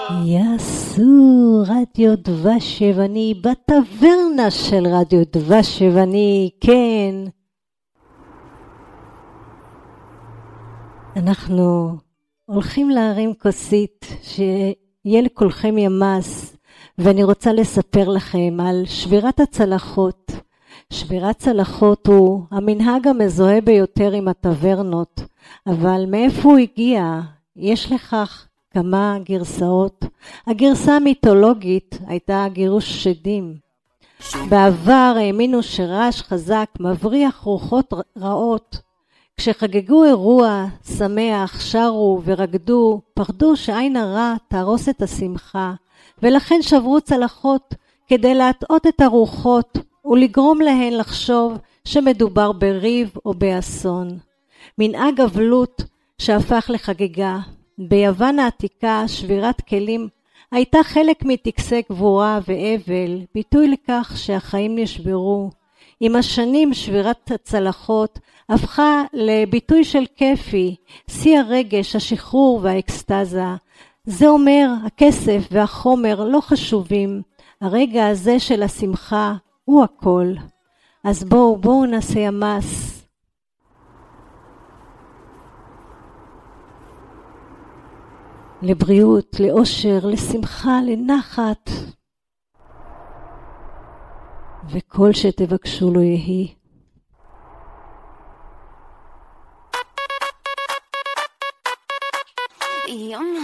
יעשו רדיו דבש יווני בטברנה של רדיו דבש יווני, כן. אנחנו הולכים להרים כוסית שיהיה לכולכם ימס, ואני רוצה לספר לכם על שבירת הצלחות. שבירת צלחות הוא המנהג המזוהה ביותר עם הטברנות, אבל מאיפה הוא הגיע? יש לכך כמה גרסאות. הגרסה המיתולוגית הייתה גירוש שדים. בעבר האמינו שרעש חזק מבריח רוחות רעות. כשחגגו אירוע שמח, שרו ורקדו, פחדו שעין הרע תהרוס את השמחה, ולכן שברו צלחות כדי להטעות את הרוחות ולגרום להן לחשוב שמדובר בריב או באסון. מנהג אבלות שהפך לחגיגה. ביוון העתיקה שבירת כלים הייתה חלק מטקסי גבורה ואבל, ביטוי לכך שהחיים נשברו. עם השנים שבירת הצלחות הפכה לביטוי של כיפי, שיא הרגש, השחרור והאקסטזה. זה אומר, הכסף והחומר לא חשובים, הרגע הזה של השמחה הוא הכל. אז בואו נעשה ימס. לבריאות, לאושר, לשמחה, לנחת. וכל שתבקשו לו יהי. Yum.